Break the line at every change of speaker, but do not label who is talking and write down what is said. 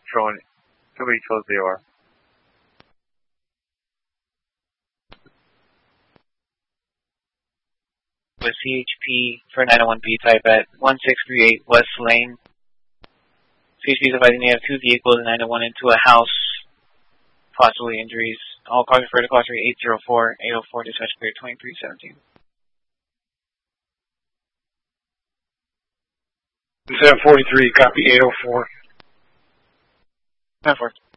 Somebody close the door.
With CHP for 901B type at 1638 West Lane. CHP is advising they have two vehicles and 901 into a house. Possibly injuries. All cars refer to call 804 dispatch clear 2317.
743, copy 804.
9-4.